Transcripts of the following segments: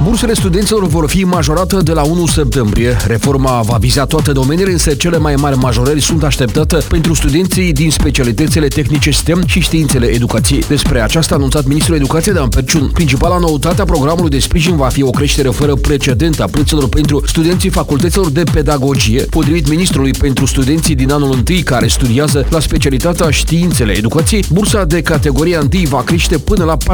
Bursele studenților vor fi majorate de la 1 septembrie. Reforma va viza toate domeniile, însă cele mai mari majorări sunt așteptate pentru studenții din specialitățile tehnice STEM și științele educației. Despre aceasta a anunțat ministrul educației Dan Perciun. Principala noutate a programului de sprijin va fi o creștere fără precedent a plăților pentru studenții facultăților de pedagogie. Potrivit ministrului, pentru studenții din anul 1 care studiază la specialitatea științele educației, bursa de categoria 1 va crește până la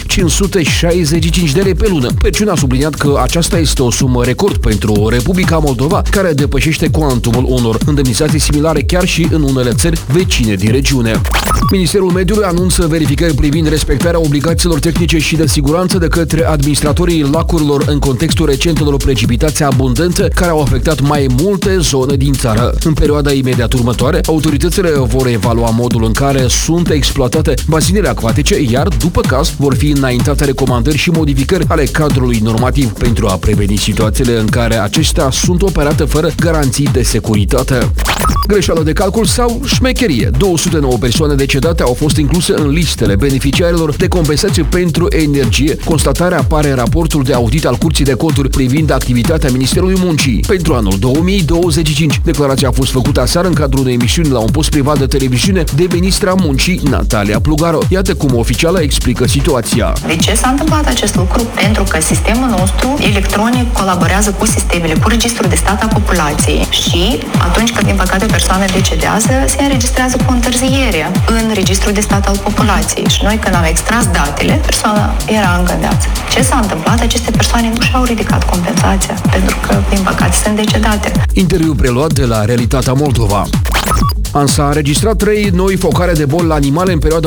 4.565 de lei pe lună. Perciun a subliniat că aceasta este o sumă record pentru Republica Moldova, care depășește cuantumul unor indemnizații similare chiar și în unele țări vecine din regiune. Ministerul Mediului anunță verificări privind respectarea obligațiilor tehnice și de siguranță de către administratorii lacurilor în contextul recentelor precipitații abundente care au afectat mai multe zone din țară. În perioada imediat următoare, autoritățile vor evalua modul în care sunt exploatate bazinele acvatice, iar, după caz, vor fi înaintate recomandări și modificări ale cadrului normativ pentru a preveni situațiile în care acestea sunt operate fără garanții de securitate. Greșeală de calcul sau șmecherie. 209 persoane decedate au fost incluse în listele beneficiarilor de compensație pentru energie. Constatarea apare în raportul de audit al Curții de Conturi privind activitatea Ministerului Muncii pentru anul 2025. Declarația a fost făcută aseară în cadrul unei emisiuni la un post privat de televiziune de ministra Muncii, Natalia Plugaro. Iată cum oficiala explică situația. De ce s-a întâmplat acest lucru? Pentru că sistemul nostru electronic colaborează cu sistemele, cu Registrul de Stat al Populației și atunci când, din păcate, persoana decedează, se înregistrează cu întârziere în Registrul de Stat al Populației. Și noi, când am extras datele, persoana era încă în viață. Ce s-a întâmplat? Aceste persoane nu și-au ridicat compensația, pentru că, din păcate, sunt decedate. Interviu preluat de la Realitatea Moldova. S-a înregistrat 3 noi focare de boli la animale în perioada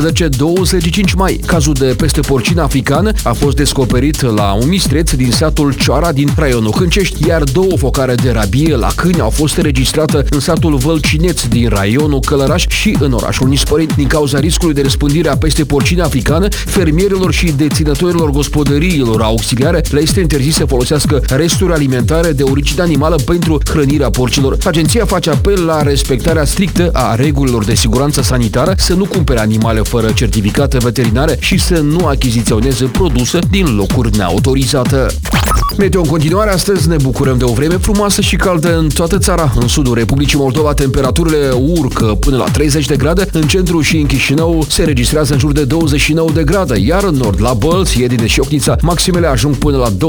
18-25 mai. Cazul de peste porcină africană a fost descoperit la un mistreț din satul Cioara din raionul Hâncești, iar 2 focare de rabie la câini au fost înregistrate în satul Vălcineț din raionul Călăraș și în orașul Nisporeni. Din cauza riscului de răspândire a peste porcină africană, fermierilor și deținătorilor gospodăriilor auxiliare le este interzis să folosească resturi alimentare de origine animală pentru hrănirea porcilor. Agenția face apel la respectarea strictă a regulilor de siguranță sanitară, să nu cumpere animale fără certificate veterinare și să nu achiziționeze produse din locuri neautorizate. Meteo în continuare, astăzi ne bucurăm de o vreme frumoasă și caldă în toată țara. În sudul Republicii Moldova temperaturile urcă până la 30 de grade, în centru și în Chișinău se registrează în jur de 29 de grade, iar în nord, la Bălți, Iedine și Ochnița, maximele ajung până la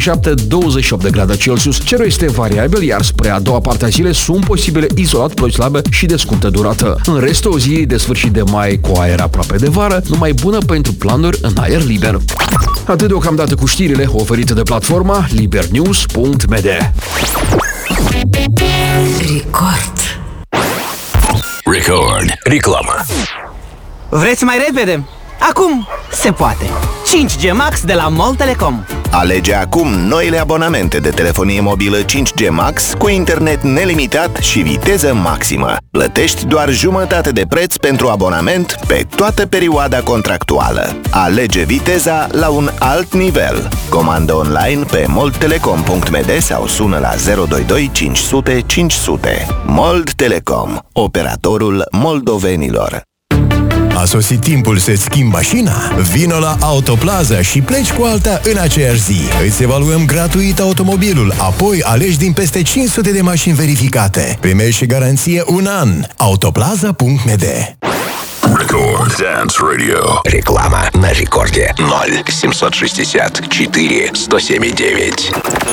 27-28 de grade Celsius. Cerul este variabil, iar spre a doua parte a zilei sunt posibile izolat ploi slabe și de scurtă durată. În rest, o zi de sfârșit de mai cu aer aproape de vară, numai bună pentru planuri în aer liber. Atât deocamdată cu știrile oferite de platforma libernews.md. Record. Reclamă. Vreți mai repede? Acum se poate. 5G Max de la MOL Telecom. Alege acum noile abonamente de telefonie mobilă 5G Max cu internet nelimitat și viteză maximă. Plătești doar jumătate de preț pentru abonament pe toată perioada contractuală. Alege viteza la un alt nivel. Comandă online pe moldtelecom.md sau sună la 022 500 500. Mold Telecom, operatorul moldovenilor. A sosit timpul să-ți schimbi mașina? Vino la Autoplaza și pleci cu alta în aceeași zi. Îți evaluăm gratuit automobilul, apoi alegi din peste 500 de mașini verificate. Primești și garanție un an. Autoplaza.md. Record Dance Radio. Реклама на рекорде 0 760 4 107 9.